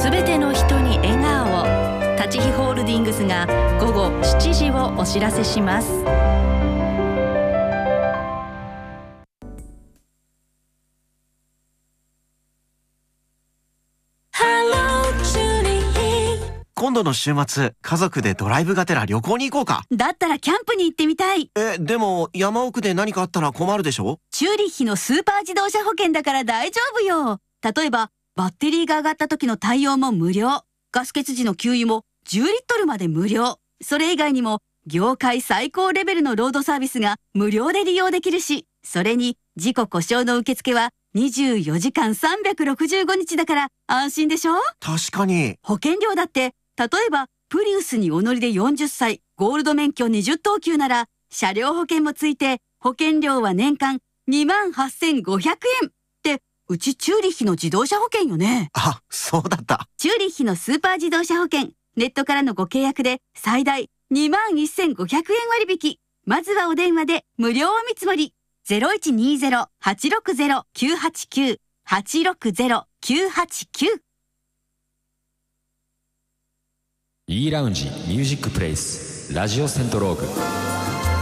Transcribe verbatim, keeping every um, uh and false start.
すべての人に笑顔を。立ちひホールディングスがごごしちじをお知らせします。 今度の週末、家族でドライブがてら旅行に行こうか。 だったらキャンプに行ってみたい。 え、でも山奥で何かあったら困るでしょ？ チューリッヒのスーパー自動車保険だから大丈夫よ。例えばバッテリーが上がった時の対応も無料、ガス欠時の給油もじゅうリットルまで無料。それ以外にも業界最高レベルのロードサービスが無料で利用できるし、それに事故故障の受付はにじゅうよじかんさんびゃくろくじゅうごにちだから安心でしょ？ 確かに。 保険料だって例えばプリウスにお乗りでよんじゅっさい、ゴールド免許にじゅっとうきゅうなら車両保険もついて保険料は年間にまんはっせんごひゃくえんって、うちチューリッヒの自動車保険よね。 あ、そうだった。 チューリッヒのスーパー自動車保険、ネットからのご契約で最大にまんせんごひゃくえん割引。まずはお電話で無料お見積もり。 ゼロいちにゼロ はちろくゼロ きゅうはちきゅう はちろくゼロ きゅうはちきゅう。 E ラウンジミュージックプレイスラジオセントローグ。